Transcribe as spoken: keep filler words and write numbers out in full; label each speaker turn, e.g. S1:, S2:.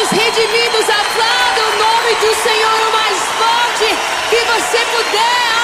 S1: corações redimidos, aplauda o nome do Senhor o mais forte que você puder.